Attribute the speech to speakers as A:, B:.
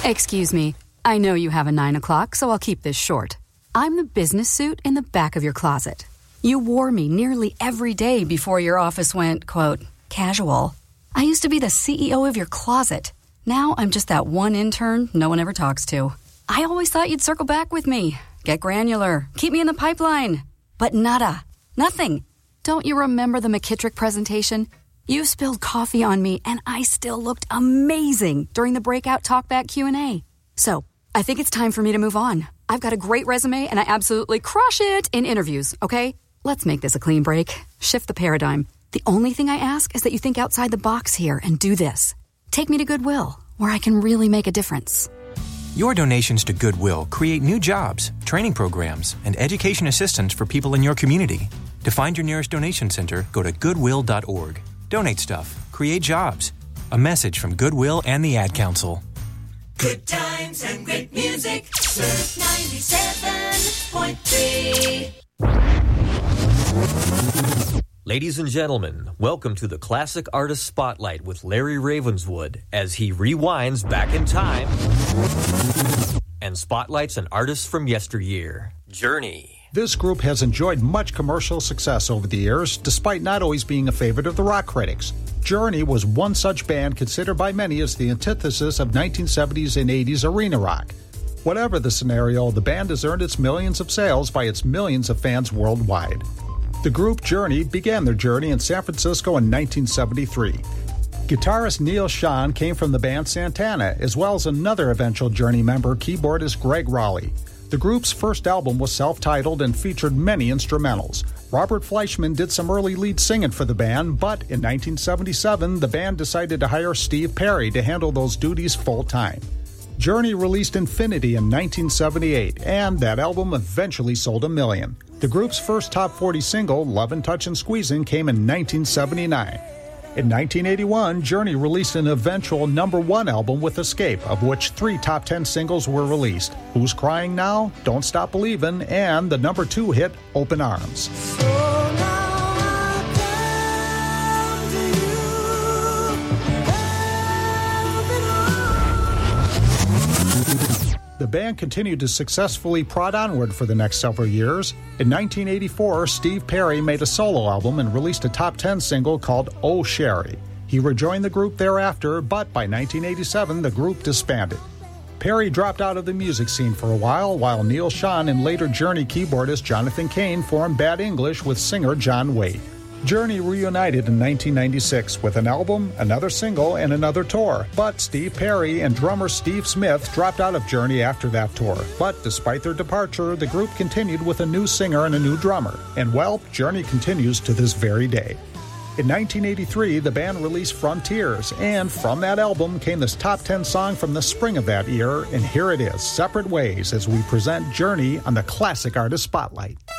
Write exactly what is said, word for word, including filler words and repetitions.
A: Excuse me. I know you have a nine o'clock, so I'll keep this short. I'm the business suit in the back of your closet. You wore me nearly every day before your office went, quote, casual. I used to be the C E O of your closet. Now I'm just that one intern no one ever talks to. I always thought you'd circle back with me. Get granular. Keep me in the pipeline. But nada. Nothing. Don't you remember the McKittrick presentation? You spilled coffee on me, and I still looked amazing during the breakout talkback Q and A. So, I think it's time for me to move on. I've got a great resume, and I absolutely crush it in interviews, okay? Let's make this a clean break. Shift the paradigm. The only thing I ask is that you think outside the box here and do this. Take me to Goodwill, where I can really make a difference.
B: Your donations to Goodwill create new jobs, training programs, and education assistance for people in your community. To find your nearest donation center, go to goodwill dot org. Donate stuff. Create jobs. A message from Goodwill and the Ad Council.
C: Good times and great music. Surf ninety-seven point three.
D: Ladies and gentlemen, welcome to the Classic Artist Spotlight with Larry Ravenswood as he rewinds back in time and spotlights an artist from yesteryear, Journey.
E: This group has enjoyed much commercial success over the years, despite not always being a favorite of the rock critics. Journey was one such band considered by many as the antithesis of nineteen seventies and eighties arena rock. Whatever the scenario, the band has earned its millions of sales by its millions of fans worldwide. The group Journey began their journey in San Francisco in nineteen seventy-three. Guitarist Neal Schon came from the band Santana, as well as another eventual Journey member, keyboardist Greg Rowley. The group's first album was self-titled and featured many instrumentals. Robert Fleischman did some early lead singing for the band, but in nineteen seventy-seven, the band decided to hire Steve Perry to handle those duties full-time. Journey released Infinity in nineteen seventy-eight, and that album eventually sold a million. The group's first top forty single, Lovin' Touchin' Squeezin', came in nineteen seventy-nine. In nineteen eighty-one, Journey released an eventual number one album with Escape, of which three top ten singles were released: Who's Crying Now, Don't Stop Believin', and the number two hit, Open Arms.
C: So now I come to you, open arms.
E: The band continued to successfully prod onward for the next several years. In nineteen eighty-four, Steve Perry made a solo album and released a top ten single called Oh Sherry. He rejoined the group thereafter, but by nineteen eighty-seven, the group disbanded. Perry dropped out of the music scene for a while, while Neal Schon and later Journey keyboardist Jonathan Cain formed Bad English with singer John Waite. Journey reunited in nineteen ninety-six with an album, another single, and another tour. But Steve Perry and drummer Steve Smith dropped out of Journey after that tour. But despite their departure, the group continued with a new singer and a new drummer. And well, Journey continues to this very day. In nineteen eighty-three, the band released Frontiers, and from that album came this top ten song from the spring of that year, and here it is, Separate Ways, as we present Journey on the Classic Artist Spotlight.